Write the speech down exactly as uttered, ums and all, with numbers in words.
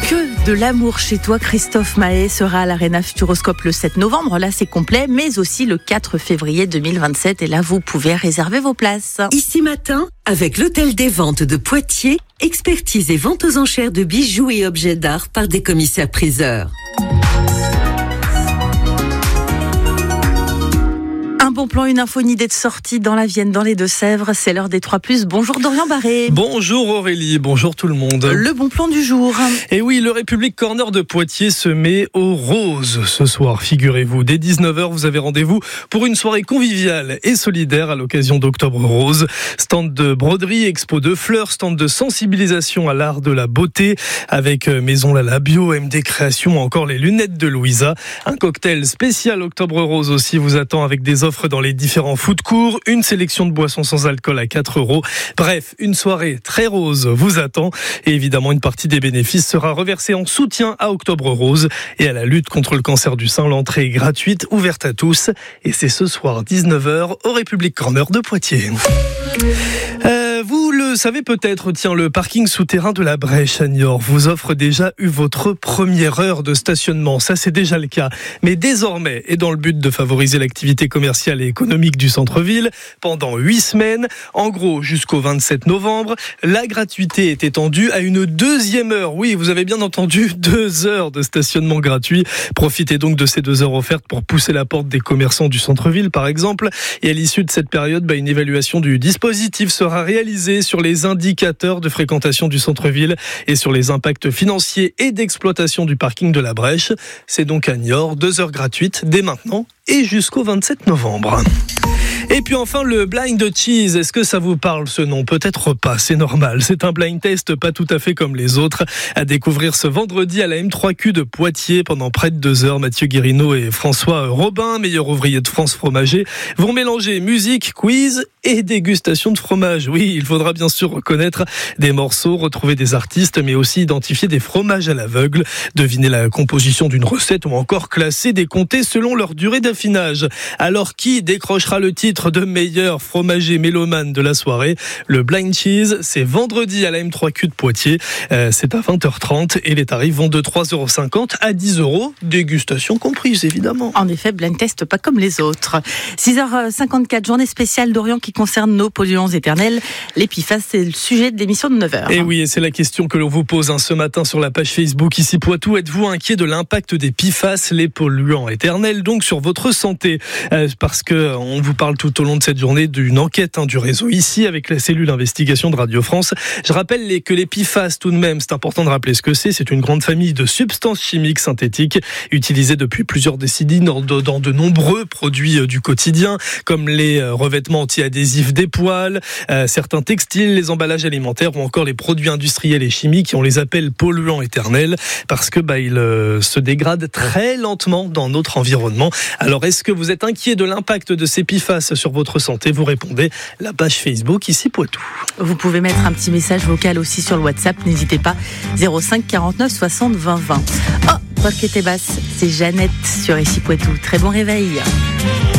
Que de l'amour chez toi. Christophe Maé sera à l'Arena Futuroscope le sept novembre. Là, c'est complet, mais aussi le quatre février deux mille vingt-sept. Et là, vous pouvez réserver vos places. Ici Matin, avec l'Hôtel des Ventes de Poitiers, expertise et vente aux enchères de bijoux et objets d'art par des commissaires-priseurs. Un bon plan, une info, une idée de sortie dans la Vienne, dans les Deux-Sèvres. C'est l'heure des trois plus. Bonjour Dorian Barré. Bonjour Aurélie, bonjour tout le monde. Le bon plan du jour. Et oui, le République Corner de Poitiers se met au rose ce soir, figurez-vous. Dès dix-neuf heures, vous avez rendez-vous pour une soirée conviviale et solidaire à l'occasion d'Octobre Rose. Stand de broderie, expo de fleurs, stand de sensibilisation à l'art de la beauté avec Maison Lala Bio, M D Création, encore les lunettes de Louisa. Un cocktail spécial Octobre Rose aussi vous attend avec des offres dans les différents food courts, une sélection de boissons sans alcool à quatre euros. Bref, une soirée très rose vous attend et évidemment une partie des bénéfices sera reversée en soutien à Octobre Rose et à la lutte contre le cancer du sein. L'entrée est gratuite, ouverte à tous et c'est ce soir dix-neuf heures au République Corner de Poitiers. Euh, vous le savez peut-être, tiens, le parking souterrain de la Brèche à Niort vous offre déjà eu votre première heure de stationnement. Ça, c'est déjà le cas. Mais désormais, et dans le but de favoriser l'activité commerciale et économique du centre-ville, pendant huit semaines, en gros jusqu'au vingt-sept novembre, la gratuité est étendue à une deuxième heure. Oui, vous avez bien entendu, deux heures de stationnement gratuit. Profitez donc de ces deux heures offertes pour pousser la porte des commerçants du centre-ville, par exemple. Et à l'issue de cette période, bah, une évaluation du dispositif sera réalisée sur les indicateurs de fréquentation du centre-ville et sur les impacts financiers et d'exploitation du parking de la Brèche. C'est donc à Niort, deux heures gratuites dès maintenant et jusqu'au vingt-sept novembre. Et puis enfin, le Blind Cheese. Est-ce que ça vous parle ce nom? Peut-être pas, c'est normal. C'est un blind test pas tout à fait comme les autres. À découvrir ce vendredi à la M trois Q de Poitiers pendant près de deux heures. Mathieu Guérino et François Robin, meilleur ouvrier de France fromager, vont mélanger musique, quiz et dégustation de fromage. Oui, il faudra bien sûr reconnaître des morceaux, retrouver des artistes, mais aussi identifier des fromages à l'aveugle, deviner la composition d'une recette ou encore classer des comtés selon leur durée d'affinage. Alors, qui décrochera le titre de meilleur fromager mélomane de la soirée? Le Blind Cheese, c'est vendredi à la M trois Q de Poitiers. Euh, c'est à vingt heures trente et les tarifs vont de trois euros cinquante à dix euros. Dégustation comprise, évidemment. En effet, blind test pas comme les autres. six heures cinquante-quatre, journée spéciale d'Orient qui concerne nos polluants éternels. Les P F A S, c'est le sujet de l'émission de neuf heures. Et oui, et c'est la question que l'on vous pose hein, ce matin sur la page Facebook Ici Poitou. Êtes-vous inquiet de l'impact des P F A S, les polluants éternels, donc sur votre santé? euh, Parce que on vous parle tout au long de cette journée d'une enquête hein, du réseau ici avec la cellule investigation de Radio France. Je rappelle les, que les P F A S, tout de même, c'est important de rappeler ce que c'est. C'est une grande famille de substances chimiques synthétiques utilisées depuis plusieurs décennies dans de, dans de nombreux produits du quotidien, comme les revêtements anti-adhésifs des poêles, euh, certains textiles, les emballages alimentaires ou encore les produits industriels et chimiques. On les appelle polluants éternels parce que bah, ils euh, se dégradent très lentement dans notre environnement. Alors, est-ce que vous êtes inquiet de l'impact de ces P F A S sur votre santé? Vous répondez la page Facebook Ici Poitou. Vous pouvez mettre un petit message vocal aussi sur le WhatsApp, n'hésitez pas, zéro cinq quarante-neuf soixante vingt vingt. Oh, Rock et basse, c'est Jeannette sur Ici Poitou. Très bon réveil.